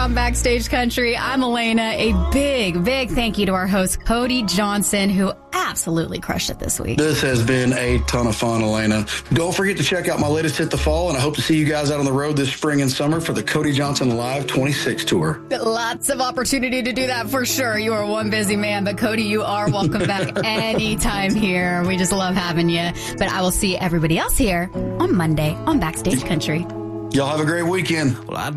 on Backstage Country. I'm Elena. A big thank you to our host, Cody Johnson, who absolutely crushed it this week. This has been a ton of fun, Elena. Don't forget to check out my latest hit, The Fall, and I hope to see you guys out on the road this spring and summer for the Cody Johnson Live 26 tour. Lots of opportunity to do that for sure. You are one busy man, but Cody, you are welcome back anytime here. We just love having you. But I will see everybody else here on Monday on Backstage Country. Y'all have a great weekend. Well,